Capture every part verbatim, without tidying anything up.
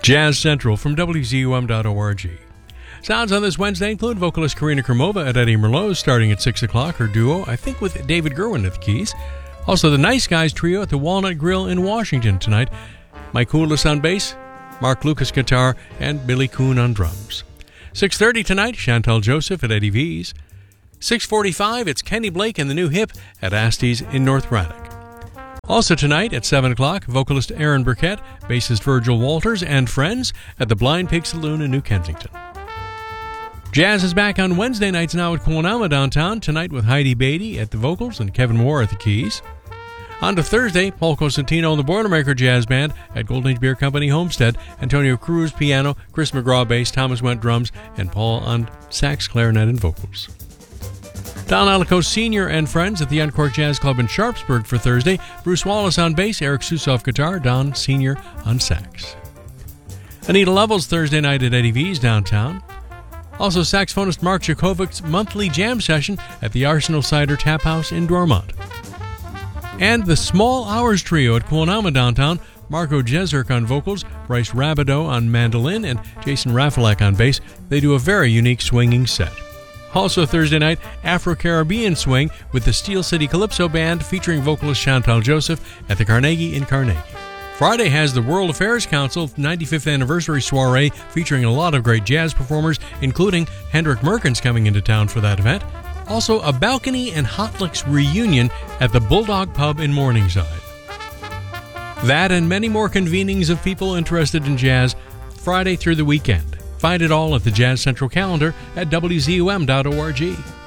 Jazz Central from W Z U M dot org. Sounds on this Wednesday include vocalist Karina Krumova at Eddie Merlot's starting at six o'clock, her duo, I think with David Gerwin at the keys. Also, the Nice Guys trio at the Walnut Grill in Washington tonight. Mike Koulis on bass, Mark Lucas guitar, and Billy Kuhn on drums. six thirty tonight, Chantal Joseph at Eddie V's. six forty-five, it's Kenny Blake and the New Hip at Asty's in North Braddock. Also tonight at seven o'clock, vocalist Aaron Burkett, bassist Virgil Walters, and friends at the Blind Pig Saloon in New Kensington. Jazz is back on Wednesday nights now at Quonama downtown, tonight with Heidi Beatty at the vocals and Kevin Moore at the keys. On to Thursday, Paul Cosentino and the Boilermaker Jazz Band at Golden Age Beer Company Homestead, Antonio Cruz piano, Chris McGraw bass, Thomas Went drums, and Paul on sax, clarinet, and vocals. Don Alico Senior and friends at the Uncork Jazz Club in Sharpsburg for Thursday. Bruce Wallace on bass, Eric Susoff guitar, Don Senior on sax. Anita Lovell's Thursday night at Eddie V's downtown. Also saxophonist Mark Jakovic's monthly jam session at the Arsenal Cider Tap House in Dormont. And the Small Hours Trio at Quonama downtown. Marco Jezerk on vocals, Bryce Rabideau on mandolin, and Jason Rafalek on bass. They do a very unique swinging set. Also Thursday night, Afro-Caribbean Swing with the Steel City Calypso Band featuring vocalist Chantal Joseph at the Carnegie in Carnegie. Friday has the World Affairs Council ninety-fifth Anniversary Soiree featuring a lot of great jazz performers, including Hendrik Merkens coming into town for that event. Also a balcony and hot licks reunion at the Bulldog Pub in Morningside. That and many more convenings of people interested in jazz Friday through the weekend. Find it all at the Jazz Central calendar at W Z U M dot org.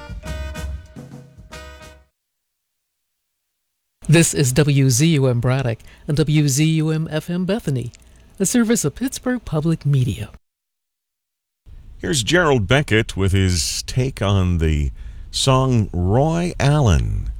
This is W Z U M Braddock and W Z U M F M Bethany, a service of Pittsburgh Public Media. Here's Gerald Beckett with his take on the song Roy Allen.